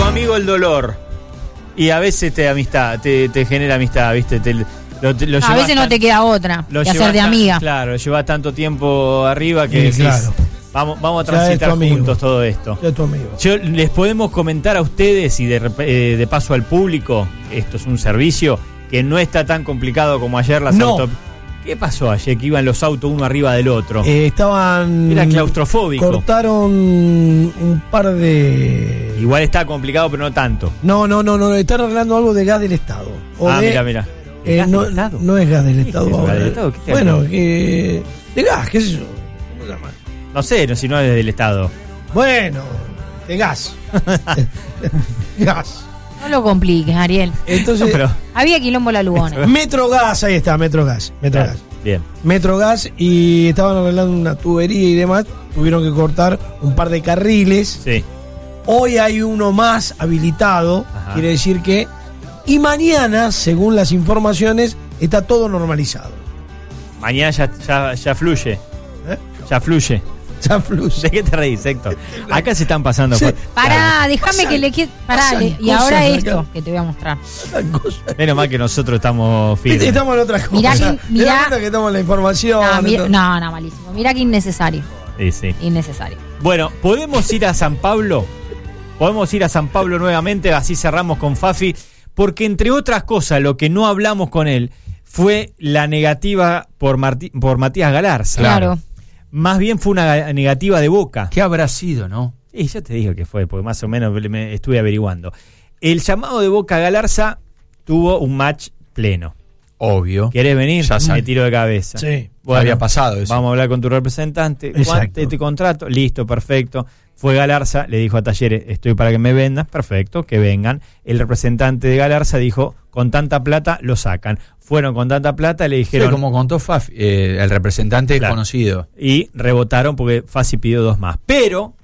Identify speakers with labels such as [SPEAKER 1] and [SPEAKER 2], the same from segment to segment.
[SPEAKER 1] amigo el dolor. Y a veces te genera amistad, ¿viste?
[SPEAKER 2] A veces no te queda otra que hacer de amiga.
[SPEAKER 1] Claro, llevas tanto tiempo arriba que decís,
[SPEAKER 3] claro.
[SPEAKER 1] Vamos a transitar juntos todo esto.
[SPEAKER 3] Ya es tu amigo.
[SPEAKER 1] Les podemos comentar a ustedes y de paso al público, esto es un servicio que no está tan complicado como ayer las autos. ¿Qué pasó ayer que iban los autos uno arriba del otro?
[SPEAKER 3] Era
[SPEAKER 1] claustrofóbico.
[SPEAKER 3] Cortaron un par de...
[SPEAKER 1] Igual está complicado, pero no tanto.
[SPEAKER 3] No, están arreglando algo de gas del Estado.
[SPEAKER 1] Mira.
[SPEAKER 3] ¿Gas del Estado? No es gas del Estado.
[SPEAKER 1] ¿Gas del Estado?
[SPEAKER 3] De gas, qué sé yo. ¿Cómo se llama?
[SPEAKER 1] No sé, si no es del Estado.
[SPEAKER 3] Bueno, de gas. Gas.
[SPEAKER 2] No lo compliques, Ariel.
[SPEAKER 3] Entonces,
[SPEAKER 2] había quilombo la Lugones.
[SPEAKER 3] Metrogas, ahí está, Metrogas.
[SPEAKER 1] Bien.
[SPEAKER 3] Metrogas, y estaban arreglando una tubería y demás. Tuvieron que cortar un par de carriles.
[SPEAKER 1] Sí.
[SPEAKER 3] Hoy hay uno más habilitado. Ajá. Quiere decir que... Y mañana, según las informaciones, está todo normalizado.
[SPEAKER 1] Mañana ya fluye. Ya fluye. ¿De qué te reís, Héctor? Acá se están pasando.
[SPEAKER 3] Sí.
[SPEAKER 2] Pará, déjame que le quede. Pará, y ahora esto acá que te voy a mostrar.
[SPEAKER 1] Menos mal que nosotros estamos firmes.
[SPEAKER 3] Estamos en otras cosas. Mirá que estamos en la información.
[SPEAKER 2] No, malísimo. Mirá que innecesario.
[SPEAKER 1] Sí.
[SPEAKER 2] Innecesario.
[SPEAKER 1] Bueno, ¿podemos ir a San Pablo? Podemos ir a San Pablo nuevamente, así cerramos con Fafi, porque entre otras cosas, lo que no hablamos con él fue la negativa por Matías Galarza.
[SPEAKER 2] Claro.
[SPEAKER 1] Más bien fue una negativa de Boca.
[SPEAKER 4] ¿Qué habrá sido, no?
[SPEAKER 1] Y ya te digo que fue, porque más o menos me estuve averiguando. El llamado de Boca a Galarza tuvo un match pleno.
[SPEAKER 4] Obvio.
[SPEAKER 1] ¿Querés venir?
[SPEAKER 4] Ya
[SPEAKER 1] me tiro de cabeza.
[SPEAKER 3] Sí.
[SPEAKER 1] Bueno,
[SPEAKER 4] había pasado eso.
[SPEAKER 1] Vamos a hablar con tu representante.
[SPEAKER 3] Exacto.
[SPEAKER 1] Este contrato, listo, perfecto. Fue Galarza, le dijo a Talleres, estoy para que me vendas, perfecto, que vengan. El representante de Galarza dijo, con tanta plata lo sacan. Fueron con tanta plata, le dijeron...
[SPEAKER 4] Sí, como contó Fafi, el representante conocido.
[SPEAKER 1] Y rebotaron porque Fafi pidió 2 más. Pero...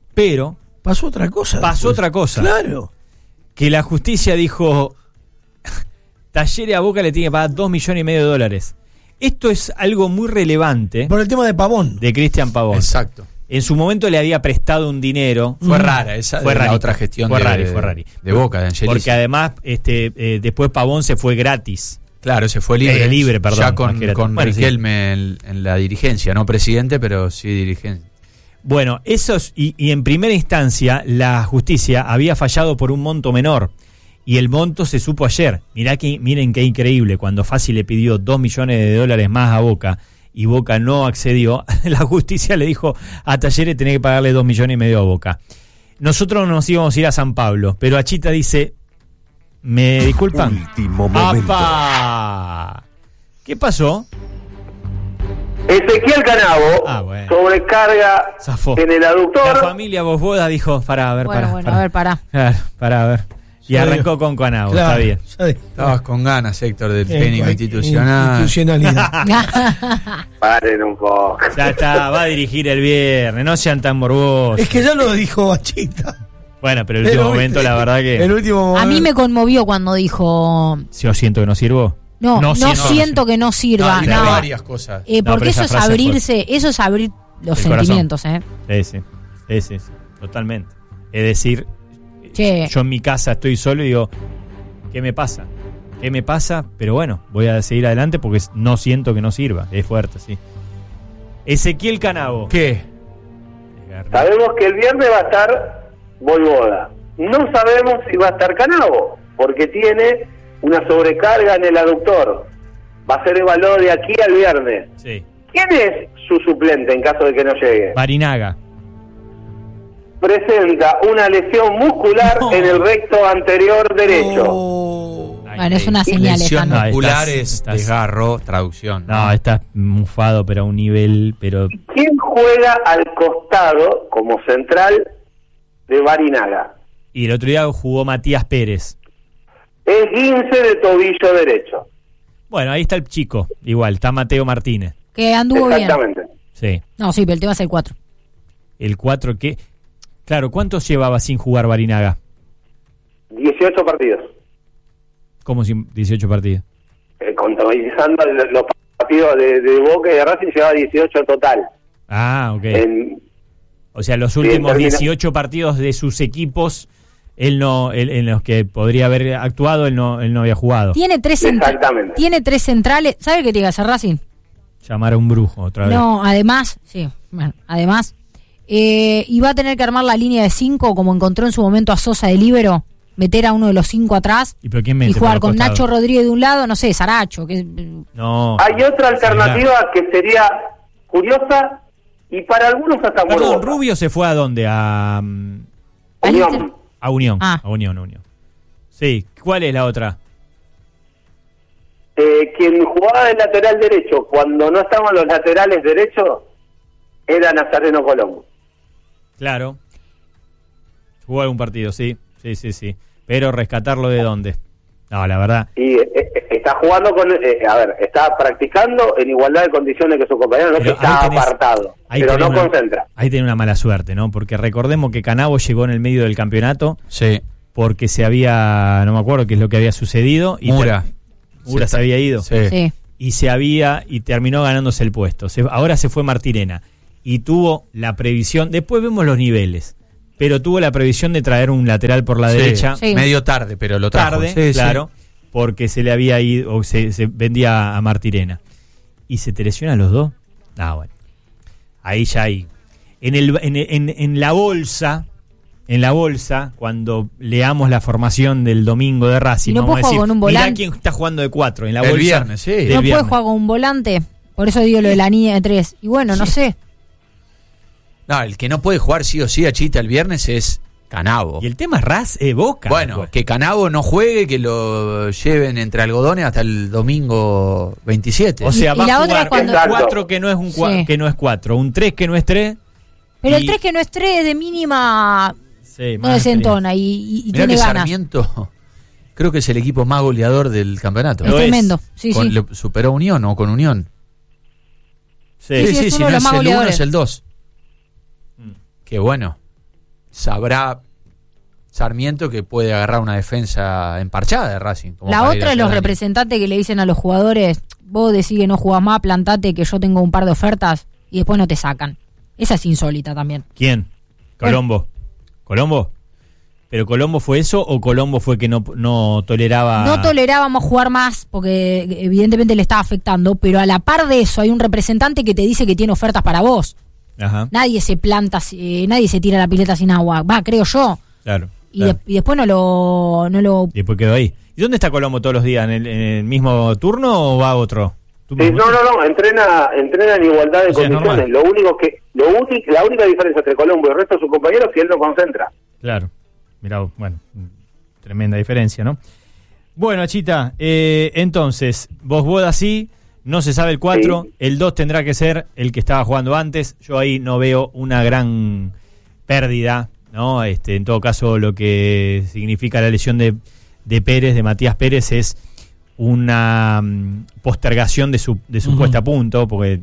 [SPEAKER 3] Pasó otra cosa.
[SPEAKER 1] Claro. Que la justicia dijo, Talleres a Boca le tiene que pagar $2,5 millones. Esto es algo muy relevante.
[SPEAKER 3] Por el tema de Pavón.
[SPEAKER 1] De Cristian Pavón.
[SPEAKER 4] Exacto.
[SPEAKER 1] En su momento le había prestado un dinero.
[SPEAKER 4] Fue rara esa.
[SPEAKER 1] Fue
[SPEAKER 4] la otra gestión
[SPEAKER 1] fue
[SPEAKER 4] de Boca, de Angelici.
[SPEAKER 1] Porque además después Pavón se fue gratis.
[SPEAKER 4] Claro, se fue libre.
[SPEAKER 1] Perdón.
[SPEAKER 4] Ya con Riquelme en la dirigencia. No presidente, pero sí dirigencia.
[SPEAKER 1] Bueno, y en primera instancia la justicia había fallado por un monto menor. Y el monto se supo ayer. Miren qué increíble. Cuando Fassi le pidió $2 millones más a Boca y Boca no accedió, la justicia le dijo a Talleres tenés que pagarle $2,5 millones a Boca. Nosotros nos íbamos a ir a San Pablo, pero Achita dice, ¿me disculpan?
[SPEAKER 5] Último momento.
[SPEAKER 1] ¡Apa! ¿Qué pasó?
[SPEAKER 5] Ezequiel Canavo sobrecarga
[SPEAKER 1] Zafó.
[SPEAKER 5] en el aductor.
[SPEAKER 1] La familia Bosboda dijo, pará. Pará. Y arrancó con Canavo,
[SPEAKER 3] claro,
[SPEAKER 1] está bien.
[SPEAKER 4] Estabas con ganas, Héctor, del técnico institucionalidad.
[SPEAKER 5] Paren un poco.
[SPEAKER 1] Ya está, va a dirigir el viernes, no sean tan morbosos.
[SPEAKER 3] Es que ya lo dijo Bachita.
[SPEAKER 1] Bueno, pero el último momento, la verdad que...
[SPEAKER 2] A mí me conmovió cuando dijo...
[SPEAKER 1] ¿Yo siento que no sirvo?
[SPEAKER 2] No siento que no sirva.
[SPEAKER 4] No. Varias cosas.
[SPEAKER 2] Porque eso es abrirse, eso es abrir los sentimientos,
[SPEAKER 1] Sí, totalmente. Es decir...
[SPEAKER 2] Che.
[SPEAKER 1] Yo en mi casa estoy solo y digo, ¿qué me pasa? Pero bueno, voy a seguir adelante porque no siento que no sirva. Es fuerte, sí. Ezequiel Canavo.
[SPEAKER 4] ¿Qué?
[SPEAKER 5] Sabemos que el viernes va a estar Bosboda. No sabemos si va a estar Canavo, porque tiene una sobrecarga en el aductor. Va a ser evaluado de aquí al viernes.
[SPEAKER 1] Sí.
[SPEAKER 5] ¿Quién es su suplente en caso de que no llegue?
[SPEAKER 1] Barinaga.
[SPEAKER 5] Presenta una lesión muscular en el recto anterior derecho.
[SPEAKER 2] Bueno, es una señal.
[SPEAKER 4] Lesión muscular es desgarro, traducción.
[SPEAKER 1] No, estás mufado, pero a un nivel... pero
[SPEAKER 5] ¿Quién juega al costado como central de Barinaga?
[SPEAKER 1] Y el otro día jugó Matías Pérez.
[SPEAKER 5] Es 15 de tobillo derecho.
[SPEAKER 1] Bueno, ahí está el chico. Igual, está Mateo Martínez.
[SPEAKER 2] Que anduvo bien.
[SPEAKER 5] Exactamente.
[SPEAKER 1] Sí.
[SPEAKER 2] No, sí, pero el tema es el 4.
[SPEAKER 1] El 4 que... Claro, ¿cuántos llevaba sin jugar Barinaga?
[SPEAKER 5] 18 partidos.
[SPEAKER 1] ¿Cómo 18 partidos?
[SPEAKER 5] Contabilizando los partidos de Boca y de Racing, llevaba 18 total.
[SPEAKER 1] Ah, ok. O sea, los últimos 18 partidos de sus equipos Él no, en los que podría haber actuado, él no había jugado.
[SPEAKER 2] Tiene tres centrales. ¿Sabe qué tiene que hacer Racing?
[SPEAKER 1] Llamar a un brujo otra vez.
[SPEAKER 2] No, además, y va a tener que armar la línea de 5, como encontró en su momento a Sosa de líbero, meter a uno de los 5 atrás
[SPEAKER 1] ¿Y, pero quién mete
[SPEAKER 2] y jugar con
[SPEAKER 1] costado?
[SPEAKER 2] Nacho Rodríguez de un lado, no sé, Saracho.
[SPEAKER 1] No.
[SPEAKER 5] Hay otra alternativa que sería curiosa y para algunos hasta
[SPEAKER 1] Perdón,
[SPEAKER 5] morbosa.
[SPEAKER 1] Rubio se fue ¿a dónde? A
[SPEAKER 5] Unión.
[SPEAKER 1] Unión.
[SPEAKER 2] Ah.
[SPEAKER 1] A Unión. Sí, ¿cuál es la otra?
[SPEAKER 5] Quien jugaba de lateral derecho cuando no estaban los laterales derechos era Nazareno Colombo.
[SPEAKER 1] Claro. Jugó algún partido, sí. Pero rescatarlo ¿de dónde? No, la verdad.
[SPEAKER 5] Y está jugando está practicando en igualdad de condiciones que su compañero, no es que está apartado, pero no concentra.
[SPEAKER 1] Ahí tiene una mala suerte, ¿no? Porque recordemos que Canavo llegó en el medio del campeonato.
[SPEAKER 4] Sí.
[SPEAKER 1] Porque no me acuerdo qué es lo que había sucedido. Y Mura se había ido.
[SPEAKER 2] Sí.
[SPEAKER 1] Y terminó ganándose el puesto. Ahora se fue Martirena. Y tuvo la previsión, después vemos los niveles, pero tuvo la previsión de traer un lateral por la derecha.
[SPEAKER 2] Sí.
[SPEAKER 4] Medio tarde, pero lo trajo.
[SPEAKER 1] Claro, porque se le había ido, o se vendía a Martirena. ¿Y se te lesionan los dos? Bueno. Ahí ya hay. En la bolsa, cuando leamos la formación del domingo de Racing,
[SPEAKER 2] ¿Y no
[SPEAKER 1] vamos a
[SPEAKER 2] puede
[SPEAKER 1] decir,
[SPEAKER 2] jugar con un volante?
[SPEAKER 1] mirá quién está jugando de 4 en la
[SPEAKER 4] El
[SPEAKER 1] bolsa.
[SPEAKER 4] viernes, sí.
[SPEAKER 2] ¿No puede jugar con un volante? Por eso digo lo de la línea de 3. Y bueno, no sé.
[SPEAKER 4] No, el que no puede jugar sí o sí a Chita el viernes es Canavo.
[SPEAKER 1] Y el tema es Boca.
[SPEAKER 4] Bueno, que Canavo no juegue, que lo lleven entre algodones hasta el domingo 27.
[SPEAKER 1] O sea,
[SPEAKER 2] Y
[SPEAKER 1] va
[SPEAKER 2] la
[SPEAKER 1] a
[SPEAKER 2] otra
[SPEAKER 1] jugar
[SPEAKER 2] cuando-
[SPEAKER 1] un 4 que no es que no es 4, un 3 que no es 3.
[SPEAKER 2] Pero el 3 que no es 3 de mínima
[SPEAKER 1] Sí,
[SPEAKER 2] no desentona y
[SPEAKER 4] Mirá
[SPEAKER 2] tiene
[SPEAKER 4] que
[SPEAKER 2] ganas.
[SPEAKER 4] Sarmiento creo que es el equipo más goleador del campeonato.
[SPEAKER 2] Es
[SPEAKER 1] Lo es.
[SPEAKER 2] tremendo. Sí.
[SPEAKER 4] ¿Superó Unión o con Unión?
[SPEAKER 2] Sí, es uno de
[SPEAKER 4] no
[SPEAKER 2] los más
[SPEAKER 4] es el 1
[SPEAKER 2] goleadores.
[SPEAKER 4] es el 2. Que bueno, sabrá Sarmiento que puede agarrar una defensa emparchada de Racing. como
[SPEAKER 2] La
[SPEAKER 4] para ir
[SPEAKER 2] otra
[SPEAKER 4] a
[SPEAKER 2] es los
[SPEAKER 4] hacer daño.
[SPEAKER 2] representantes que le dicen a los jugadores, vos decís que no jugás más, plantate que yo tengo un par de ofertas y después no te sacan. Esa es insólita también.
[SPEAKER 1] ¿Quién? Colombo. ¿Colombo? ¿Pero Colombo fue eso o Colombo fue que no toleraba?
[SPEAKER 2] No tolerábamos jugar más porque evidentemente le estaba afectando, pero a la par de eso hay un representante que te dice que tiene ofertas para vos.
[SPEAKER 1] Ajá,
[SPEAKER 2] Nadie se planta, nadie se tira la pileta sin agua. Creo yo.
[SPEAKER 1] claro.
[SPEAKER 2] Y después no lo...
[SPEAKER 1] Y después quedó ahí. ¿Y dónde está Colombo todos los días? ¿En el mismo turno o va a otro?
[SPEAKER 5] Sí, no, entrena en igualdad de
[SPEAKER 1] O sea, es
[SPEAKER 5] condiciones.
[SPEAKER 1] normal.
[SPEAKER 5] La única diferencia entre Colombo y el resto de sus compañeros es que él no concentra.
[SPEAKER 1] Claro. Mirá, bueno, tremenda diferencia, ¿no? Bueno, Chita, entonces, vos así, no se sabe el 4,
[SPEAKER 5] Sí.
[SPEAKER 1] el 2 tendrá que ser el que estaba jugando antes. Yo ahí no veo una gran pérdida, ¿no? En todo caso, lo que significa la lesión de Pérez, de Matías Pérez, es una postergación de su puesta a punto, porque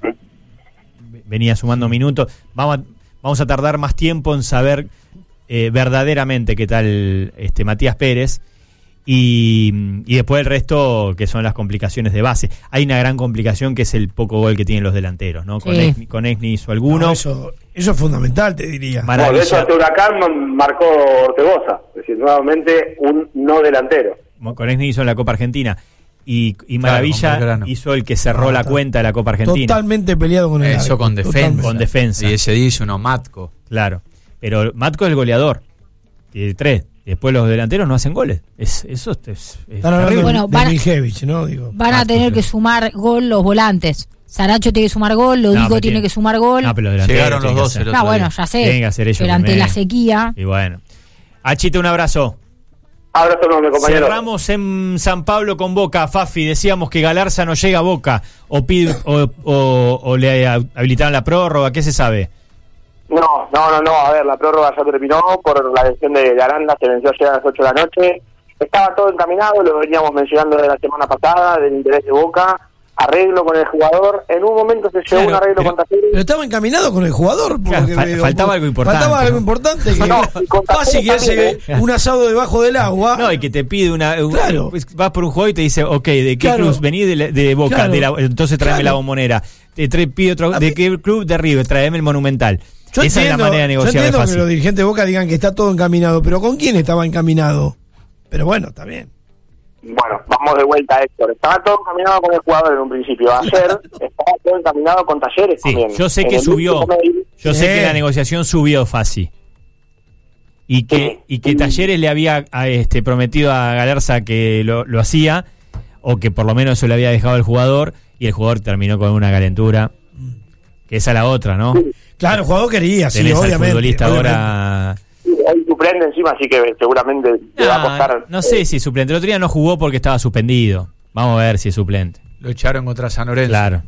[SPEAKER 1] venía sumando minutos. Vamos a tardar más tiempo en saber verdaderamente qué tal Matías Pérez y después el resto, que son las complicaciones de base. Hay una gran complicación que es el poco gol que tienen los delanteros, ¿no?
[SPEAKER 2] Sí.
[SPEAKER 1] Con Esni hizo alguno.
[SPEAKER 3] No, eso es fundamental, te diría.
[SPEAKER 1] Maravilla.
[SPEAKER 5] Por eso este Huracán marcó Ortegoza, es decir, nuevamente un no delantero.
[SPEAKER 1] Con Esni hizo en la Copa Argentina y
[SPEAKER 4] Claro,
[SPEAKER 1] Maravilla
[SPEAKER 4] con Belgrano.
[SPEAKER 1] hizo el que cerró la cuenta de la Copa Argentina.
[SPEAKER 3] Totalmente peleado con el
[SPEAKER 4] Eso
[SPEAKER 3] arco,
[SPEAKER 4] con defensa.
[SPEAKER 3] totalmente.
[SPEAKER 1] Con defensa.
[SPEAKER 4] Y ese dice uno Matco.
[SPEAKER 1] Claro, pero Matco es el goleador, tiene 3. Después los delanteros no hacen goles. Eso es
[SPEAKER 3] Están hablando
[SPEAKER 1] terrible.
[SPEAKER 2] Bueno,
[SPEAKER 3] de Mijevich, ¿no? Digo,
[SPEAKER 2] Van a tener que sumar gol los volantes. Saracho tiene que sumar gol, Lodico
[SPEAKER 1] pero
[SPEAKER 2] tiene que sumar gol.
[SPEAKER 1] No, pero los delanteros
[SPEAKER 4] Llegaron los
[SPEAKER 1] tienen que
[SPEAKER 4] dos
[SPEAKER 1] hacer.
[SPEAKER 4] el otro
[SPEAKER 2] No, bueno,
[SPEAKER 4] día.
[SPEAKER 2] ya sé.
[SPEAKER 1] Tienen que hacer ellos
[SPEAKER 2] Pero ante
[SPEAKER 1] primero.
[SPEAKER 2] la sequía.
[SPEAKER 1] Y bueno. Achita, un abrazo.
[SPEAKER 5] Abrazo enorme, compañero.
[SPEAKER 1] Cerramos en San Pablo con Boca, Fafi. Decíamos que Galarza no llega a Boca. O le habilitaron la prórroga, ¿qué se sabe?
[SPEAKER 5] No. A ver, la prórroga ya terminó por la decisión de Aranda, se venció ayer a las 8 de la noche. Estaba todo encaminado, lo veníamos mencionando de la semana pasada, del interés de Boca, arreglo con el jugador. En un momento se llegó
[SPEAKER 1] Claro,
[SPEAKER 5] un arreglo
[SPEAKER 1] pero-
[SPEAKER 5] con Talleres.
[SPEAKER 3] Pero estaba encaminado con el jugador.
[SPEAKER 1] Claro, faltaba algo importante.
[SPEAKER 3] Faltaba algo importante. Que
[SPEAKER 5] No, y con
[SPEAKER 3] fácil que
[SPEAKER 5] Talleres
[SPEAKER 3] hace un asado debajo del agua.
[SPEAKER 1] No, y que te pide
[SPEAKER 3] Claro.
[SPEAKER 1] pues, vas por un juego y te dice, ok, ¿de qué
[SPEAKER 3] Claro.
[SPEAKER 1] club venís? De Boca,
[SPEAKER 3] Claro.
[SPEAKER 1] entonces tráeme
[SPEAKER 3] Claro.
[SPEAKER 1] la Bombonera. Pide otro, ¿de qué club? De River, tráeme el Monumental. Esa es la manera de negociar.
[SPEAKER 3] Yo entiendo
[SPEAKER 1] fácil.
[SPEAKER 3] que los dirigentes de Boca digan que está todo encaminado, pero ¿con quién estaba encaminado? Pero bueno, está bien.
[SPEAKER 5] Bueno, vamos de vuelta, Héctor. Estaba todo encaminado con el jugador en un principio. Ayer estaba todo encaminado con Talleres
[SPEAKER 1] Sí,
[SPEAKER 5] también.
[SPEAKER 1] yo sé
[SPEAKER 5] En
[SPEAKER 1] que
[SPEAKER 5] el
[SPEAKER 1] subió.
[SPEAKER 5] último mail,
[SPEAKER 1] Yo sé que la negociación subió Fassi. Y que Talleres le había prometido a Galarza que lo hacía, o que por lo menos eso le había dejado al jugador, y el jugador terminó con una calentura. Que esa es la otra, ¿no?
[SPEAKER 3] Claro, el jugador quería, sí,
[SPEAKER 1] Tenés al
[SPEAKER 3] obviamente.
[SPEAKER 1] futbolista
[SPEAKER 3] obviamente.
[SPEAKER 1] ahora.
[SPEAKER 5] hay suplente encima, así que seguramente le va a costar.
[SPEAKER 1] No sé si es suplente. El otro día no jugó porque estaba suspendido. Vamos a ver si es suplente.
[SPEAKER 4] Lo echaron contra San Lorenzo.
[SPEAKER 1] Claro.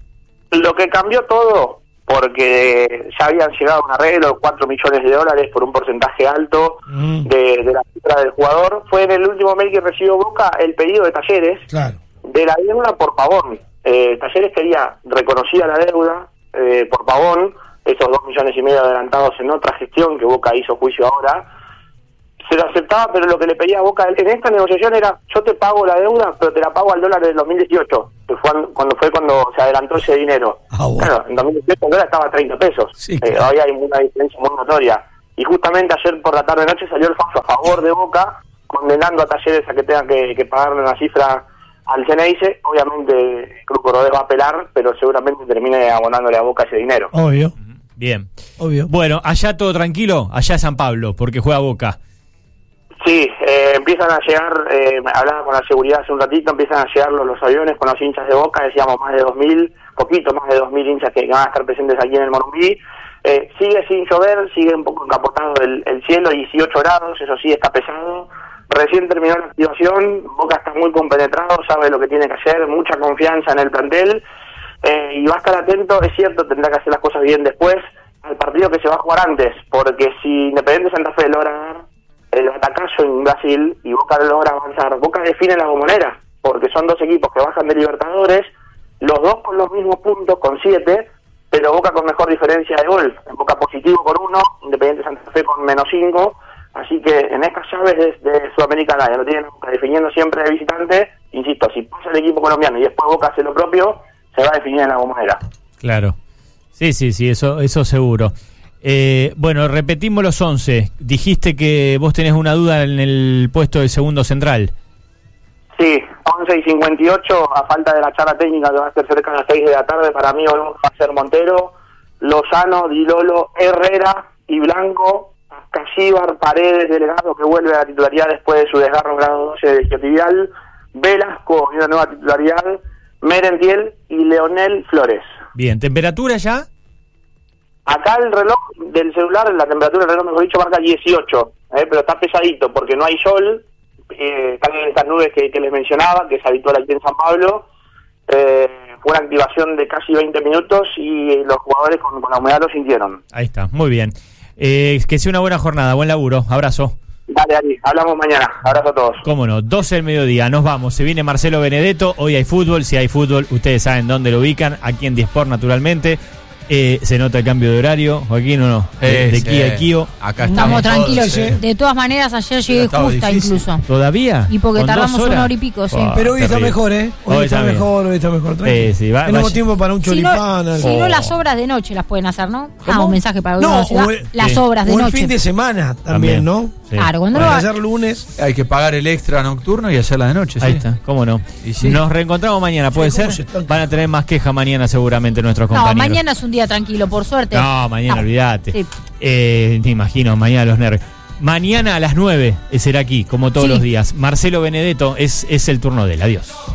[SPEAKER 5] Lo que cambió todo, porque ya habían llegado a un arreglo, $4 millones por un porcentaje alto de la cifra del jugador, fue en el último mail que recibió Boca el pedido de Talleres de la deuda por Pavón. Talleres quería reconocida la deuda por Pavón, esos $2,5 millones adelantados en otra gestión que Boca hizo juicio ahora. Se lo aceptaba, pero lo que le pedía a Boca en esta negociación era: yo te pago la deuda, pero te la pago al dólar del 2018, que fue cuando se adelantó ese dinero. Claro, en 2018 el dólar estaba a 30 pesos.
[SPEAKER 3] Sí, claro.
[SPEAKER 5] Hoy hay una diferencia muy notoria. Y justamente ayer por la tarde-noche salió el fallo a favor de Boca, condenando a Talleres a que tengan que pagarle una cifra al Ceneice. Obviamente Cruz Rodés va a apelar, pero seguramente termine abonándole a Boca ese dinero.
[SPEAKER 3] Obvio.
[SPEAKER 1] Bien.
[SPEAKER 3] Obvio.
[SPEAKER 1] Bueno, allá todo tranquilo, allá es San Pablo, porque juega Boca.
[SPEAKER 5] Sí, empiezan a llegar, hablaba con la seguridad hace un ratito, empiezan a llegar los aviones con los hinchas de Boca, decíamos más de 2.000, poquito más de 2.000 hinchas que van a estar presentes aquí en el Morumbí. Sigue sin llover, sigue un poco encapotado el cielo, 18 grados, eso sí, está pesado. Recién terminó la activación, Boca está muy compenetrado, sabe lo que tiene que hacer, mucha confianza en el plantel, y va a estar atento, es cierto, tendrá que hacer las cosas bien después, al partido que se va a jugar antes, porque si Independiente Santa Fe logra dar el batacazo en Brasil y Boca logra avanzar, Boca define la Bombonera, porque son dos equipos que bajan de Libertadores, los dos con los mismos puntos, con 7, pero Boca con mejor diferencia de gol, Boca positivo con 1, Independiente Santa Fe con -5, así que en estas llaves de Sudamericana, ya lo tienen Boca definiendo siempre de visitante, insisto, si pasa el equipo colombiano y después Boca hace lo propio, se va a definir en la Bombonera.
[SPEAKER 1] Claro. Sí, eso seguro. Bueno, repetimos los 11. Dijiste que vos tenés una duda en el puesto de segundo central.
[SPEAKER 5] Sí, 11:58, a falta de la charla técnica que va a ser cerca de las 6 de la tarde, para mí va a ser Montero, Lozano, Di Lolo, Herrera y Blanco, Casíbar, Paredes, Delgado, que vuelve a la titularidad después de su desgarro grado 12 de isquiotibial, Velasco y una nueva titularidad, Merentiel y Leonel Flores.
[SPEAKER 1] Bien, ¿temperatura ya?
[SPEAKER 5] Acá el reloj del celular, la temperatura del reloj, mejor dicho, marca 18, pero está pesadito porque no hay sol, están en estas nubes que les mencionaba, que es habitual aquí en San Pablo. Fue una activación de casi 20 minutos y los jugadores con la humedad lo sintieron.
[SPEAKER 1] Ahí está, muy bien. Que sea una buena jornada, buen laburo, abrazo.
[SPEAKER 5] Dale, Ari, hablamos mañana. Abrazo a todos.
[SPEAKER 1] Cómo no, 12 del mediodía, nos vamos. Se viene Marcelo Benedetto, hoy hay fútbol, si hay fútbol, ustedes saben dónde lo ubican, aquí en Disport naturalmente. Se nota el cambio de horario, Joaquín, ¿o no? De Kia a Kio.
[SPEAKER 4] Acá
[SPEAKER 2] estamos tranquilos.
[SPEAKER 4] todos,
[SPEAKER 2] De todas maneras, ayer llegué justa
[SPEAKER 4] difícil.
[SPEAKER 2] incluso.
[SPEAKER 1] ¿Todavía?
[SPEAKER 2] Y porque
[SPEAKER 1] ¿Con
[SPEAKER 2] tardamos
[SPEAKER 1] 2 horas?
[SPEAKER 2] 1 hora y pico, sí.
[SPEAKER 3] Pero hoy está
[SPEAKER 1] Terrible.
[SPEAKER 3] mejor, Hoy está mejor, tranquilo.
[SPEAKER 1] Sí,
[SPEAKER 3] Tenemos tiempo para un
[SPEAKER 2] Si
[SPEAKER 3] choripán.
[SPEAKER 2] no,
[SPEAKER 3] algo.
[SPEAKER 2] si no, las obras de noche las pueden hacer, ¿no?
[SPEAKER 3] ¿Cómo?
[SPEAKER 2] Un mensaje para
[SPEAKER 3] No,
[SPEAKER 2] la ciudad. Las obras de
[SPEAKER 3] o el
[SPEAKER 2] noche.
[SPEAKER 3] fin de semana también, ¿no?
[SPEAKER 1] Sí.
[SPEAKER 2] Claro, cuando
[SPEAKER 3] Para
[SPEAKER 2] no
[SPEAKER 3] ayer lunes.
[SPEAKER 4] Hay que pagar el extra nocturno y hacerla de noche.
[SPEAKER 1] Ahí
[SPEAKER 4] sí.
[SPEAKER 1] está, cómo no.
[SPEAKER 4] Y sí.
[SPEAKER 1] Nos reencontramos mañana, ¿puede
[SPEAKER 3] ¿cómo
[SPEAKER 1] ser?
[SPEAKER 3] se están-
[SPEAKER 1] Van a tener más quejas mañana seguramente nuestros
[SPEAKER 2] No,
[SPEAKER 1] compañeros.
[SPEAKER 2] mañana es un día tranquilo, por suerte.
[SPEAKER 1] No, mañana olvídate.
[SPEAKER 2] Sí.
[SPEAKER 1] Te imagino, mañana los nervios. Mañana a las 9 será aquí, como todos
[SPEAKER 2] Sí.
[SPEAKER 1] los días. Marcelo Benedetto es el turno de él. Adiós.